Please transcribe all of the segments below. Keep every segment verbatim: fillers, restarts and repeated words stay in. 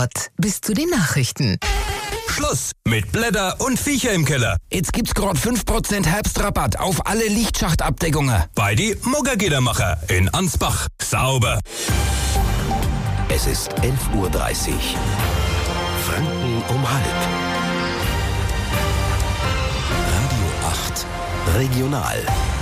Sport bis zu den Nachrichten. Schluss mit Blätter und Viecher im Keller. Jetzt gibt's gerade fünf Prozent Herbstrabatt auf alle Lichtschachtabdeckungen. Bei die Muggergidermacher in Ansbach. Sauber. Es ist elf Uhr dreißig. Franken um halb. Radio acht Regional.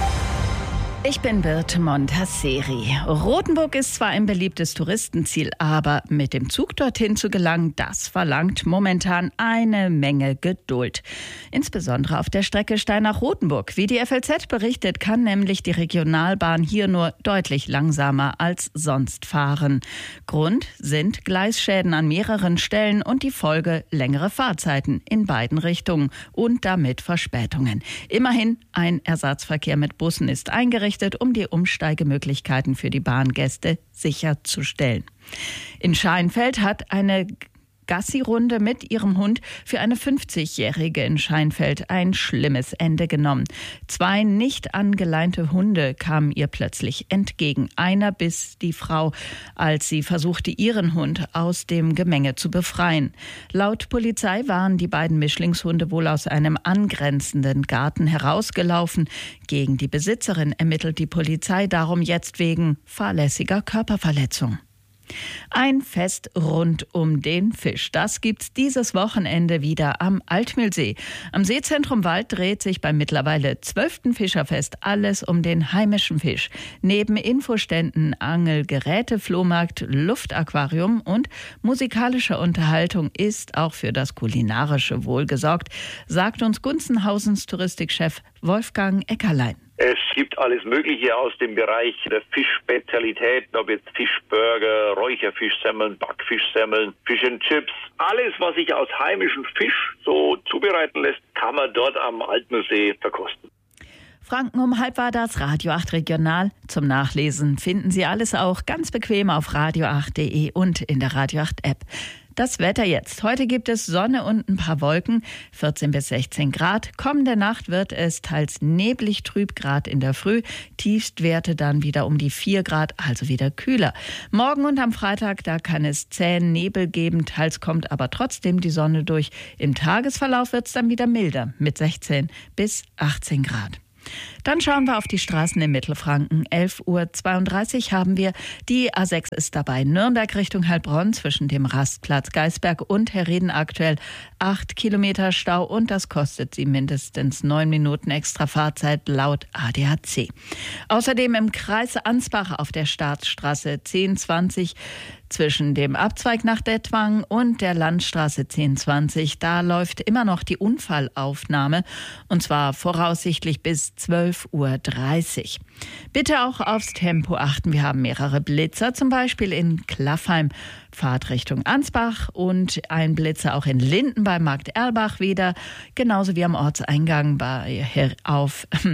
Ich bin Birte Montasseri. Rothenburg ist zwar ein beliebtes Touristenziel, aber mit dem Zug dorthin zu gelangen, das verlangt momentan eine Menge Geduld. Insbesondere auf der Strecke Steinach-Rothenburg. Wie die F A Z berichtet, kann nämlich die Regionalbahn hier nur deutlich langsamer als sonst fahren. Grund sind Gleisschäden an mehreren Stellen und die Folge längere Fahrzeiten in beiden Richtungen und damit Verspätungen. Immerhin, ein Ersatzverkehr mit Bussen ist eingerichtet, um die Umsteigemöglichkeiten für die Bahngäste sicherzustellen. In Scheinfeld hat eine Gassi-Runde mit ihrem Hund für eine fünfzigjährige in Scheinfeld ein schlimmes Ende genommen. Zwei nicht angeleinte Hunde kamen ihr plötzlich entgegen. Einer biss die Frau, als sie versuchte, ihren Hund aus dem Gemenge zu befreien. Laut Polizei waren die beiden Mischlingshunde wohl aus einem angrenzenden Garten herausgelaufen. Gegen die Besitzerin ermittelt die Polizei darum jetzt wegen fahrlässiger Körperverletzung. Ein Fest rund um den Fisch. Das gibt's dieses Wochenende wieder am Altmühlsee. Am Seezentrum Wald dreht sich beim mittlerweile zwölften Fischerfest alles um den heimischen Fisch. Neben Infoständen, Angelgeräte, Flohmarkt, Luftaquarium und musikalischer Unterhaltung ist auch für das kulinarische Wohl gesorgt, sagt uns Gunzenhausens Touristikchef Wolfgang Eckerlein. Es gibt alles Mögliche aus dem Bereich der Fischspezialitäten, ob jetzt Fischburger, Räucherfischsemmeln, Backfischsemmeln, Fish and Chips. Alles, was sich aus heimischem Fisch so zubereiten lässt, kann man dort am Altmühlsee verkosten. Franken um halb war das Radio acht Regional. Zum Nachlesen finden Sie alles auch ganz bequem auf radio acht punkt de und in der Radio acht App. Das Wetter jetzt. Heute gibt es Sonne und ein paar Wolken, vierzehn bis sechzehn Grad. Kommende Nacht wird es teils neblig trüb, Grad in der Früh. Tiefstwerte dann wieder um die vier Grad, also wieder kühler. Morgen und am Freitag, da kann es zähen Nebel geben, teils kommt aber trotzdem die Sonne durch. Im Tagesverlauf wird es dann wieder milder mit sechzehn bis achtzehn Grad. Dann schauen wir auf die Straßen in Mittelfranken. elf Uhr zweiunddreißig haben wir. Die A sechs ist dabei. Nürnberg Richtung Heilbronn zwischen dem Rastplatz Geisberg und Herrieden aktuell acht Kilometer Stau und das kostet Sie mindestens neun Minuten extra Fahrzeit laut A D A C. Außerdem im Kreis Ansbach auf der Staatsstraße zehn zwanzig zwischen dem Abzweig nach Dettwang und der Landstraße zehn zwanzig. Da läuft immer noch die Unfallaufnahme und zwar voraussichtlich bis zwölf Uhr dreißig. Bitte auch aufs Tempo achten. Wir haben mehrere Blitzer, zum Beispiel in Klaffheim, Fahrt Richtung Ansbach und ein Blitzer auch in Linden bei Markt Erlbach wieder, genauso wie am Ortseingang bei Her- auf äh,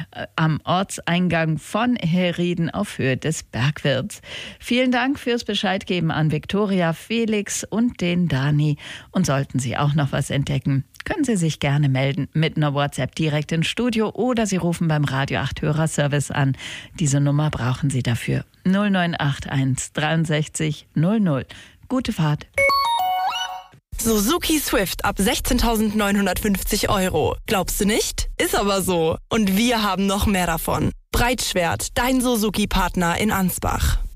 am Ortseingang von Herrieden auf Höhe des Bergwirts. Vielen Dank fürs Bescheidgeben an Viktoria, Felix und den Dani. Und sollten Sie auch noch was entdecken, können Sie sich gerne melden mit einer WhatsApp direkt ins Studio oder Sie rufen beim Radio acht Hörerservice an. Diese Nummer brauchen Sie dafür. null neun acht eins dreiundsechzig null null. Gute Fahrt. Suzuki Swift ab sechzehntausendneunhundertfünfzig Euro. Glaubst du nicht? Ist aber so. Und wir haben noch mehr davon. Breitschwert, dein Suzuki-Partner in Ansbach.